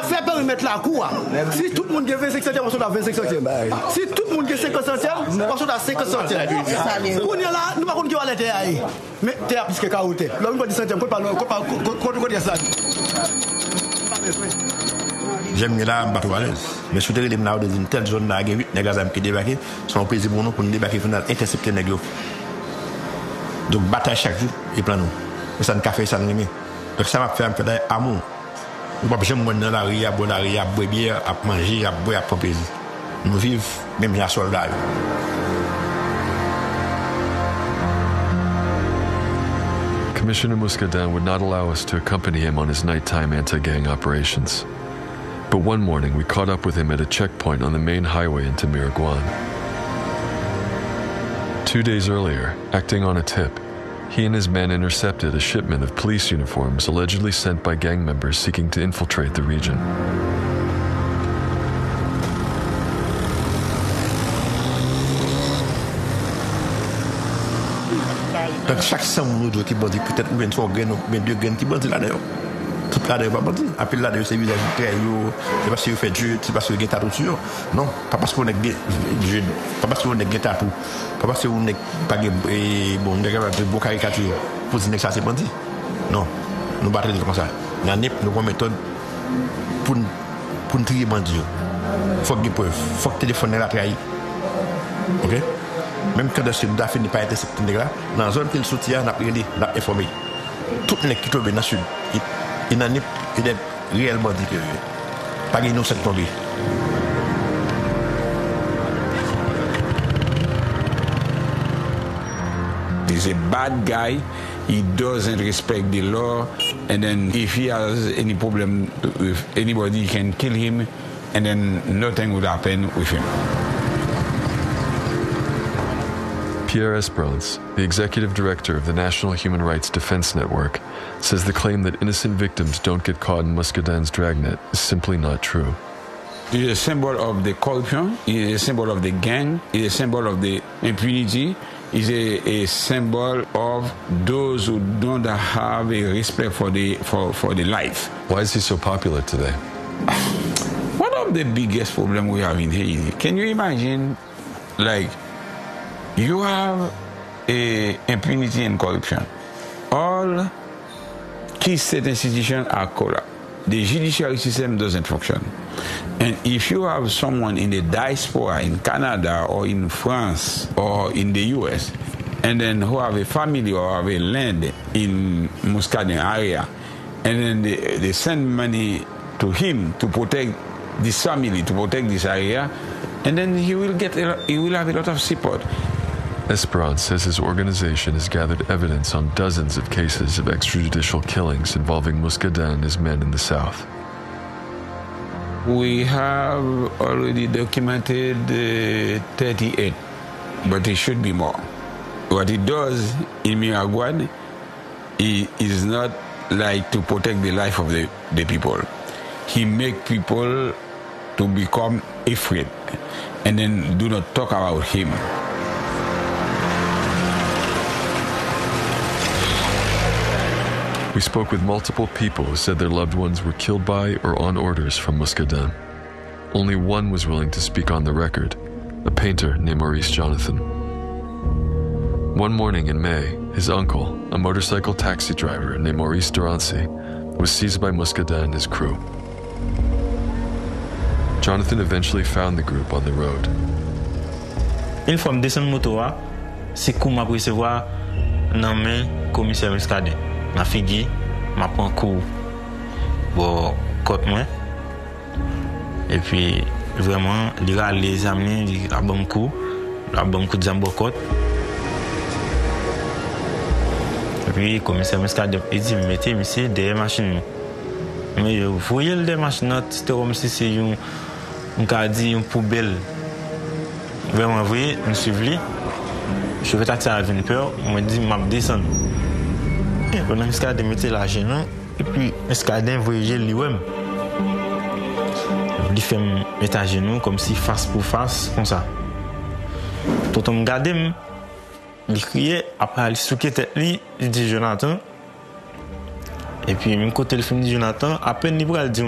fait périmètre la cour. Si tout le monde a 25 centièmes, on soit à 25 centièmes. Si tout le monde a 50 centièmes, on soit à 50 centièmes. On est là, nous ne pouvons pas aller à l'intérieur. Mais t'es à plus que 40. Là, on va dire centièmes, qu'on parle de ça. J'aime là, je ne suis pas à l'aise. Mais si vous avez dans une telle zone, il y a 8 nègres qui débarquent, c'est un plaisir pour nous pour nous débarquer, pour intercepter les nègres. Donc, bataille chaque jour, et plan nous. Et ça ne fait ça, nous. Donc, ça m'a fait un peu d'amour. Nous ne pouvons pas dans la rue, à boire la rue, à boire bière, à manger, à boire, à prendre plaisir. Nous vivons, même les soldats. Commissioner Muscadin would not allow us to accompany him on his nighttime anti-gang operations. But one morning, we caught up with him at a checkpoint on the main highway into Miriguan. 2 days earlier, acting on a tip, he and his men intercepted a shipment of police uniforms allegedly sent by gang members seeking to infiltrate the region. Donc chaque semaine, nous qui bandit peut-être ou bien 3 graines, ou bien 2 graines qui bandit là-dedans. Tout là-dedans pas bandit. Après là-dedans, c'est visage très yo, c'est parce que vous faites jeu, c'est parce que vous avez tout sûr. Non, pas parce qu'on est jeu, pas parce qu'on est tout. Pas parce qu'on n'est pas bon, on est beau caricature pour dire que ça c'est bandit. Non, nous battons comme ça. Nous avons une méthode pour trier bandit. Il faut que des preuves, il faut que le téléphone est trahi. OK? Même quand le DAF n'est pas intercepté, dans la zone qu'il soutient, on a pris, on a informé. Tout le monde qui tombe dans le sud, il n'a réellement dit que pas innocent tombé. He's a bad guy. He doesn't respect the law. And then if he has any problem with anybody, he can kill him. And then nothing would happen with him. Pierre Esperance, the executive director of the National Human Rights Defense Network, says the claim that innocent victims don't get caught in Muscadin's dragnet is simply not true. It is a symbol of the corruption, it is a symbol of the gang, it is a symbol of the impunity, it is a symbol of those who don't have a respect for the life. Why is he so popular today? One of the biggest problems we have in Haiti, can you imagine, like, you have impunity and corruption. All key state institutions are corrupt. The judiciary system doesn't function. And if you have someone in the diaspora in Canada or in France or in the US, and then who have a family or have a land in Muscadin area, and then they send money to him to protect this family, to protect this area, and then he will have a lot of support. Esperance says his organization has gathered evidence on dozens of cases of extrajudicial killings involving Muscadin and his men in the south. We have already documented 38, but it should be more. What he does in Miriguan is not like to protect the life of the people. He makes people to become afraid and then do not talk about him. We spoke with multiple people who said their loved ones were killed by or on orders from Muscadin. Only one was willing to speak on the record, a painter named Maurice Jonathan. One morning in May, his uncle, a motorcycle taxi driver named Maurice Durancy, was seized by Muscadin and his crew. Jonathan eventually found the group on the road. Une fois que je descends de moto, c'est que je recevoir dans main commissaire Muscadin. Ma fille, m'a pris un coup pour côte moi. Et puis vraiment, il a les amener, il a bon coup de jambe côte. Et puis le commissaire Muscadin il dit mettez monsieur derrière machine. Mais vous voyez le machine, c'était comme si c'est une poubelle. Vraiment, vous voyez, je suis venu. Je vais t'attirer à une peur, on me dit m'a descendre. Pendant que Muscadin mettait la gêne, et puis Muscadin voyageait lui-même. Il fait mettre à genoux comme si face pour face, comme ça. Tout le monde regardait, il criait, après il souquait tête, il dit Jonathan. Et puis, même côté le film de Jonathan, à peine il dit